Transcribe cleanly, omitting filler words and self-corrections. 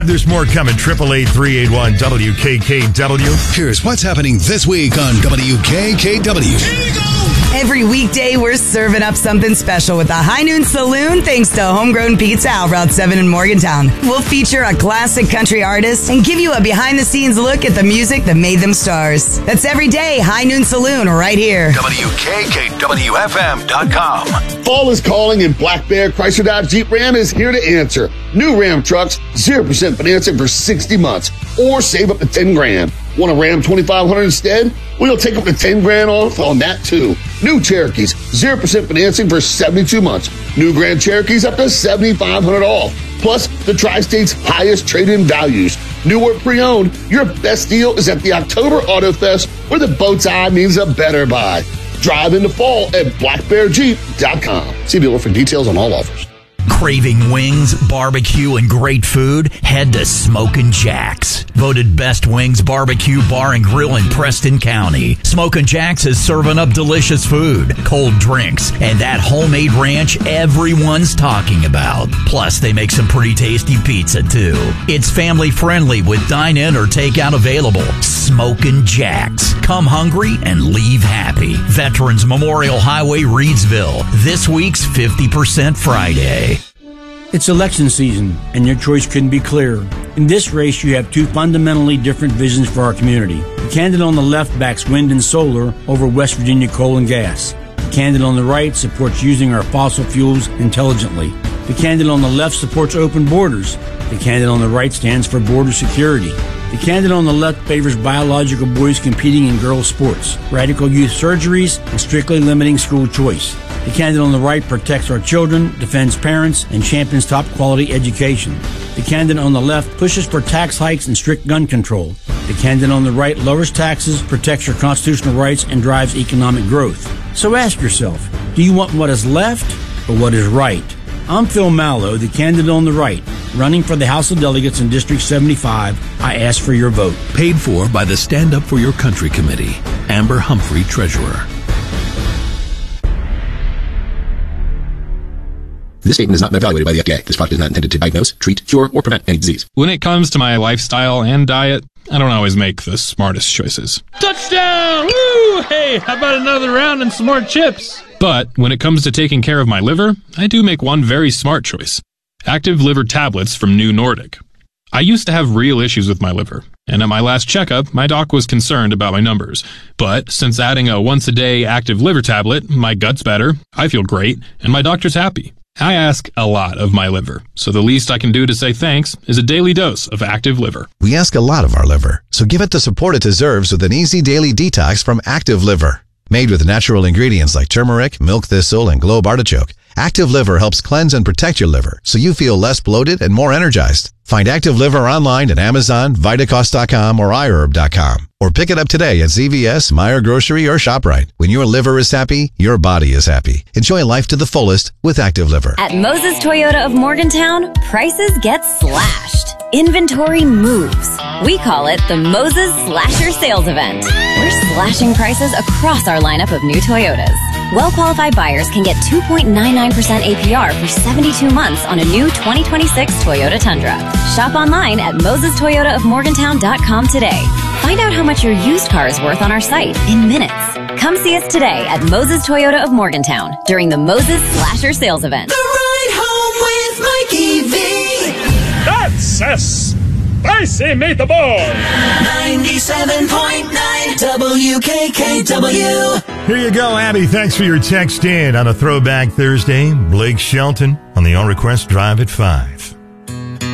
There's more coming. 888-381-WKKW. Here's what's happening this week on WKKW. Every weekday, we're serving up something special with the High Noon Saloon, thanks to Homegrown Pizza out Route 7 in Morgantown. We'll feature a classic country artist and give you a behind-the-scenes look at the music that made them stars. That's every day, High Noon Saloon, right here. WKKWFM.com. Fall is calling, and Black Bear Chrysler Dodge Jeep Ram is here to answer. New Ram trucks, 0% financing for 60 months, or save up to 10 grand. Want a Ram 2500 instead? We'll take up to 10 grand off on that too. New Cherokees, 0% financing for 72 months. New Grand Cherokees up to $7,500 off. Plus, the Tri-State's highest trade-in values. New or pre-owned, your best deal is at the October Auto Fest, where the boat's eye means a better buy. Drive into fall at blackbearjeep.com. See dealer for details on all offers. Craving wings, barbecue, and great food? Head to Smokin' Jack's. Voted best wings, barbecue, bar, and grill in Preston County. Smokin' Jack's is serving up delicious food, cold drinks, and that homemade ranch everyone's talking about. Plus, they make some pretty tasty pizza, too. It's family friendly with dine-in or takeout available. Smokin' Jack's. Come hungry and leave happy. Veterans Memorial Highway, Reedsville. This week's 50% Friday. It's election season, and your choice couldn't be clearer. In this race, you have two fundamentally different visions for our community. The candidate on the left backs wind and solar over West Virginia coal and gas. The candidate on the right supports using our fossil fuels intelligently. The candidate on the left supports open borders. The candidate on the right stands for border security. The candidate on the left favors biological boys competing in girls' sports, radical youth surgeries, and strictly limiting school choice. The candidate on the right protects our children, defends parents, and champions top-quality education. The candidate on the left pushes for tax hikes and strict gun control. The candidate on the right lowers taxes, protects your constitutional rights, and drives economic growth. So ask yourself, do you want what is left or what is right? I'm Phil Mallow, the candidate on the right, running for the House of Delegates in District 75. I ask for your vote. Paid for by the Stand Up for Your Country Committee. Amber Humphrey, Treasurer. This statement is not evaluated by the FDA. This product is not intended to diagnose, treat, cure, or prevent any disease. When it comes to my lifestyle and diet, I don't always make the smartest choices. Touchdown! Woo! Hey, how about another round and some more chips? But when it comes to taking care of my liver, I do make one very smart choice. Active Liver Tablets from New Nordic. I used to have real issues with my liver, and at my last checkup, my doc was concerned about my numbers. But since adding a once-a-day Active Liver Tablet, my gut's better, I feel great, and my doctor's happy. I ask a lot of my liver, so the least I can do to say thanks is a daily dose of Active Liver. We ask a lot of our liver, so give it the support it deserves with an easy daily detox from Active Liver. Made with natural ingredients like turmeric, milk thistle, and globe artichoke, Active Liver helps cleanse and protect your liver so you feel less bloated and more energized. Find Active Liver online at Amazon, Vitacost.com, or iHerb.com. Or pick it up today at CVS, Meijer Grocery, or ShopRite. When your liver is happy, your body is happy. Enjoy life to the fullest with Active Liver. At Moses Toyota of Morgantown, prices get slashed. Inventory moves. We call it the Moses Slasher Sales Event. We're slashing prices across our lineup of new Toyotas. Well-qualified buyers can get 2.99% APR for 72 months on a new 2026 Toyota Tundra. Shop online at mosestoyotaofmorgantown.com today. Find out how much your used car is worth on our site in minutes. Come see us today at Moses Toyota of Morgantown during the Moses Slasher Sales Event. The Ride Home with Mikey V. That's a spicy meatball. 97.9 WKKW. Here you go, Abby. Thanks for your text in on a Throwback Thursday. Blake Shelton on the On Request Drive at 5.